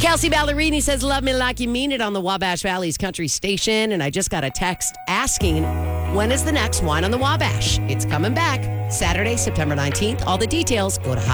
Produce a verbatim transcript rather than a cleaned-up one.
Kelsey Ballerini says, love me like you mean it on the Wabash Valley's country station. And I just got a text asking, when is the next Wine on the Wabash? It's coming back Saturday, September nineteenth. All the details, go to